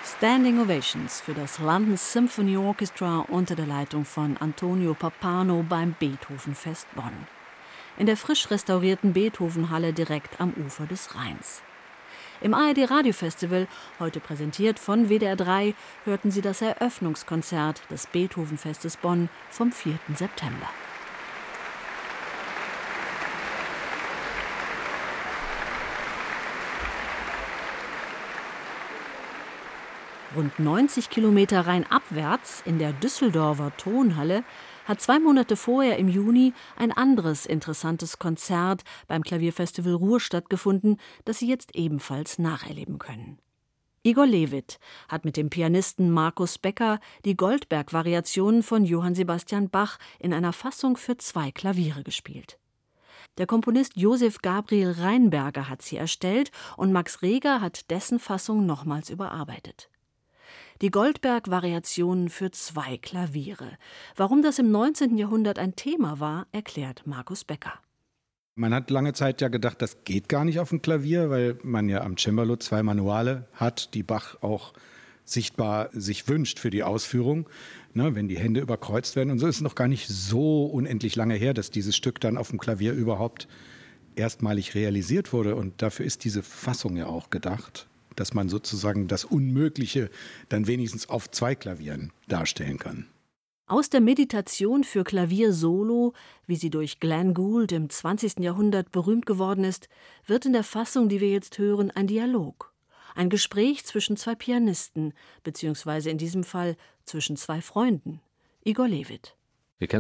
Standing Ovations für das London Symphony Orchestra unter der Leitung von Antonio Pappano beim Beethovenfest Bonn. In der frisch restaurierten Beethovenhalle direkt am Ufer des Rheins. Im ARD-Radiofestival, heute präsentiert von WDR 3, hörten Sie das Eröffnungskonzert des Beethovenfestes Bonn vom 4. September. Rund 90 Kilometer rheinabwärts in der Düsseldorfer Tonhalle hat 2 Monate vorher im Juni ein anderes interessantes Konzert beim Klavierfestival Ruhr stattgefunden, das Sie jetzt ebenfalls nacherleben können. Igor Levit hat mit dem Pianisten Markus Becker die Goldberg-Variationen von Johann Sebastian Bach in einer Fassung für 2 Klaviere gespielt. Der Komponist Josef Gabriel Rheinberger hat sie erstellt und Max Reger hat dessen Fassung nochmals überarbeitet. Die Goldberg-Variationen für 2 Klaviere. Warum das im 19. Jahrhundert ein Thema war, erklärt Markus Becker. Man hat lange Zeit ja gedacht, das geht gar nicht auf dem Klavier, weil man ja am Cembalo 2 Manuale hat, die Bach auch sichtbar sich wünscht für die Ausführung, ne, wenn die Hände überkreuzt werden. Und so ist es noch gar nicht so unendlich lange her, dass dieses Stück dann auf dem Klavier überhaupt erstmalig realisiert wurde. Und dafür ist diese Fassung ja auch gedacht, dass man sozusagen das Unmögliche dann wenigstens auf 2 Klavieren darstellen kann. Aus der Meditation für Klavier solo, wie sie durch Glenn Gould im 20. Jahrhundert berühmt geworden ist, wird in der Fassung, die wir jetzt hören, ein Dialog. Ein Gespräch zwischen 2 Pianisten, beziehungsweise in diesem Fall zwischen 2 Freunden. Igor Levit.